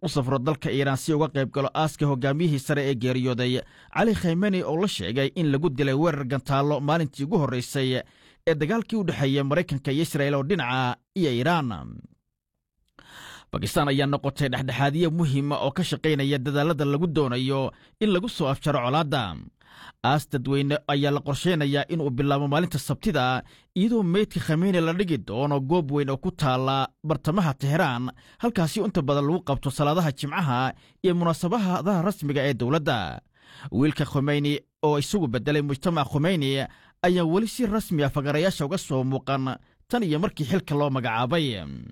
u safro dalka Iiraan si uga qayb galo aaska hogaamiyihii sare ee geeriyooday Cali Khamenei oo la sheegay in lagu dilay weerar gantaalo maalintii ugu horeysay ee dagaalkii u dhaxeeyay Mareykanka iyo Israa'iil oo dhinaca iyo Iiraan. Pakistan ayaa noqotay dhexdhexaadiye muhiim ah oo ka shaqeynaya dadaalada lagu doonayo in lagu soo afjaro colaadda. Aas dadweyne ayaa la qorsheynayaa inuu bilaabo maalinta Sabtida iyadoo meydka Khamenei la dhigi doono goob weyn oo ku taala bartamaha Teheraan, halkaasi inta badan lagu qabto salaadaha Jimcaha iyo munaasabadaha rasmiga ee dowladda. Wiilka Khamenei oo isagu bedelay mujtamac Khamenei ayaa weli si rasmi ah fagarayaasha uga soo muuqan tan iyo markii xilka loo magacaabay.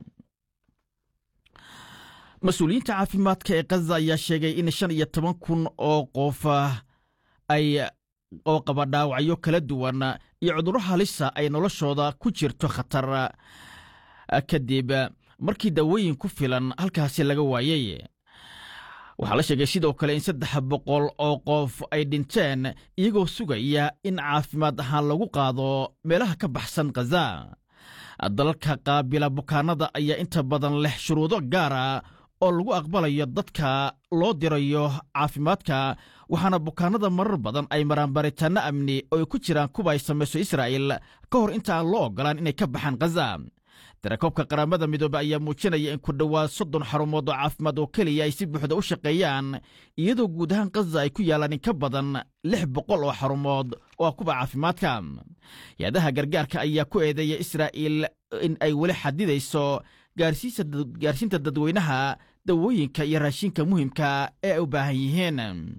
Mas'uuliyiinta caafimaadka ee Gaza ayaa sheegay in 15,000 oo qof ay qaba dhaawacyo kala duwan iyo cudurro halis ah ay noloshooda ku jirto khatar kadib markii dawooyin ku filan halkaasi laga waayay. Waxaa la sheegay sidoo kale in 300 oo qof ay dhinteen iyagoo sugaya in caafimaad ahaan lagu qaado meelaha ka baxsan Gaza. Dalalka qaabila bukaanada ayaa inta badan leh shuruudo gaar ah oo lagu aqbalayo dadka loo dirayo caafimaadka, waxaana bukaanada marar badan ay maraan baaritaanno amni oo ay ku jiraan kuwa ay samayso Israa'iil ka hor inta aan loo ogolaan inay ka baxaan Gaza. Tirakoobka qaramada midoobay ayaa muujinaya in ku dhowaad 30 xarumood oo caafimaad oo keliya ay si buuxda u shaqeeyaan, iyadoo guud ahaan Gaza ay ku yaalaan in ka badan 600 oo xarumood oo kuwa caafimaadka. Hay'adaha gargaarka ayaa ku eedeeya Israa'iil in ay weli xadidayso gaarsiinta dadweynaha dawooyinka iyo raashinka muhiimka ee ay u baahan yihiin.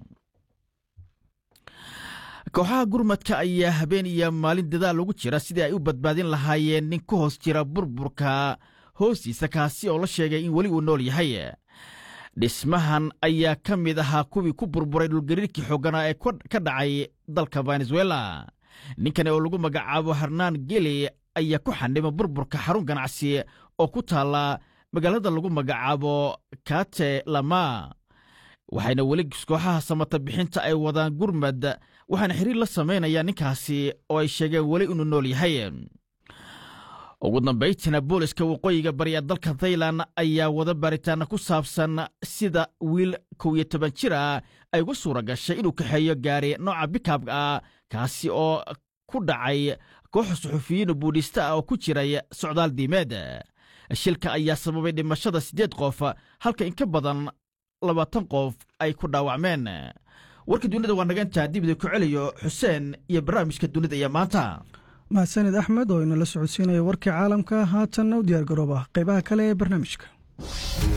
Kooxaha gurmadka ayaa habeen iyo maalin dadaal ugu jira sidii ay u badbaadin lahaayeen nin ku hoos jira burburka hoostiisa, kaasi oo la sheegay in weli uu nool yahay. Dhismahan ayaa ka mid ahaa kuwii ku burburay dhulgariirkii xoogganaa ee ka dhacay dalka Venezuela. Ninkani oo lagu magacaabo Hernan Geli ayaa ku xandhima burburka xarun ganacsi oo ku taala magaalada lagu magacaabo Cate Lama. waxayna weli kooxaha samata bixinta ay wadaan gurmad, waxaana xiriir la sameynayaan ninkaasi oo ay sheegeen weli inuu nool yahay. ugu dambayntiina booliska waqooyiga bari ee dalka Thailand ayaa wada baaritaana ku saabsan sida wiil 11 jir ah ay ugu suura gashay inuu kaxeeyo gaari nooca pickup ah, kaasi oo ku dhacay koox suxufiyiin Buudhista ah oo ku jiray socdaal diimeed. Shilka ayaa sababay dhimashada 8 qof, halka in ka badan 20 qof ay ku dhaawacmeen. warka dunida waa naga intaa dib ku celiyo Xuseen iyo barnaamijka dunida iyo maanta. mahadsanid Axmed oo inala socodsiinaya warkii caalamka. haatan u diyaar garooba qaybaha kale ee barnaamijka.